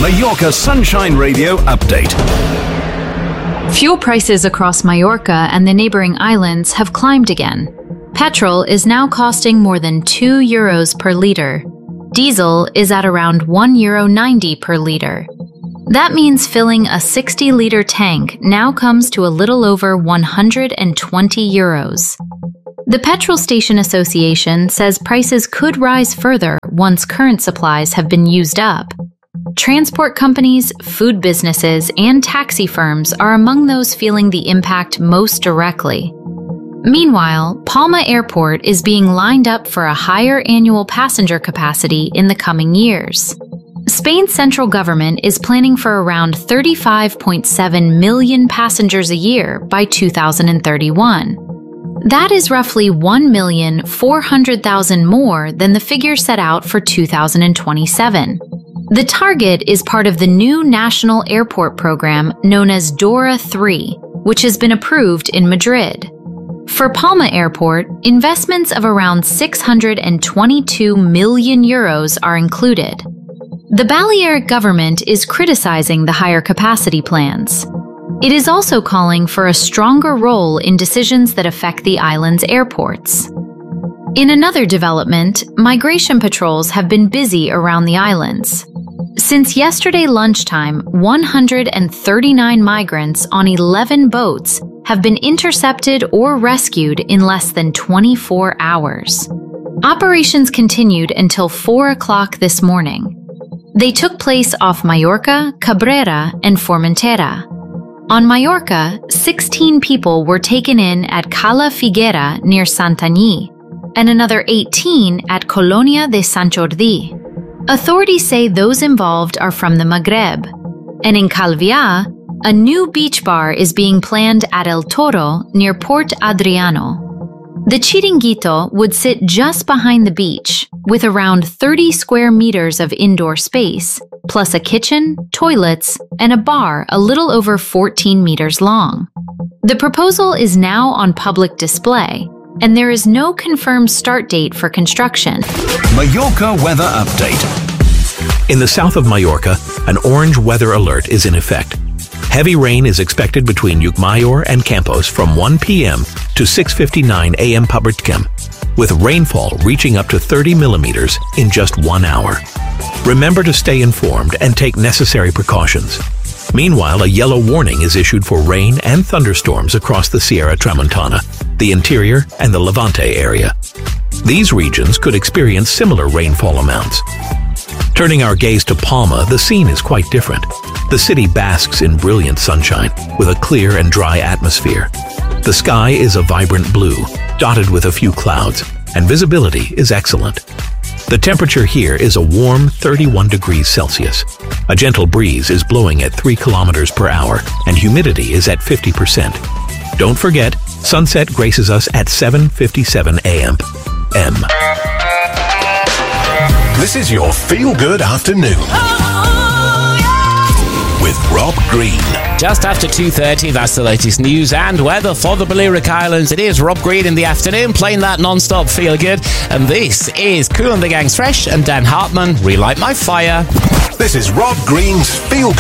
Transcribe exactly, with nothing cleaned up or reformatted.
Mallorca Sunshine Radio update. Fuel prices across Mallorca and the neighboring islands have climbed again. Petrol is now costing more than two euros per litre. Diesel is at around one euro ninety per litre. That means filling a sixty litre tank now comes to a little over one hundred twenty euros. The Petrol Station Association says prices could rise further once current supplies have been used up. Transport companies, food businesses, and taxi firms are among those feeling the impact most directly. Meanwhile, Palma Airport is being lined up for a higher annual passenger capacity in the coming years. Spain's central government is planning for around thirty-five point seven million passengers a year by two thousand thirty-one. That is roughly one million four hundred thousand more than the figure set out for two thousand twenty-seven. The target is part of the new national airport program known as DORA three, which has been approved in Madrid. For Palma Airport, investments of around six hundred twenty-two million euros are included. The Balearic government is criticizing the higher capacity plans. It is also calling for a stronger role in decisions that affect the island's airports. In another development, migration patrols have been busy around the islands. Since yesterday lunchtime, one hundred thirty-nine migrants on eleven boats have been intercepted or rescued in less than twenty-four hours. Operations continued until four o'clock this morning. They took place off Mallorca, Cabrera, and Formentera. On Mallorca, sixteen people were taken in at Cala Figuera near Santanyí, and another eighteen at Colonia de Sant Jordi. Authorities say those involved are from the Maghreb. And in Calvià, a new beach bar is being planned at El Toro near Port Adriano. The Chiringuito would sit just behind the beach, with around thirty square meters of indoor space, plus a kitchen, toilets, and a bar a little over fourteen meters long. The proposal is now on public display, and there is no confirmed start date for construction. Mallorca weather update. In the south of Mallorca, an orange weather alert is in effect. Heavy rain is expected between Llucmajor and Campos from one p.m. to six fifty-nine a.m. Publichem, with rainfall reaching up to thirty millimeters in just one hour. Remember to stay informed and take necessary precautions. Meanwhile, a yellow warning is issued for rain and thunderstorms across the Sierra Tramontana, the interior, and the Levante area. These regions could experience similar rainfall amounts. Turning our gaze to Palma, the scene is quite different. The city basks in brilliant sunshine, with a clear and dry atmosphere. The sky is a vibrant blue, dotted with a few clouds, and visibility is excellent. The temperature here is a warm thirty-one degrees Celsius. A gentle breeze is blowing at three kilometers per hour, and humidity is at fifty percent. Don't forget, sunset graces us at seven fifty-seven a.m. M. This is your feel-good afternoon. Oh, yeah. With Rob Green. Just after two thirty, that's the latest news and weather for the Balearic Islands. It is Rob Green in the afternoon, playing that non-stop feel-good. And this is Kool and the Gang's Fresh and Dan Hartman, Relight My Fire. This is Rob Green's Feel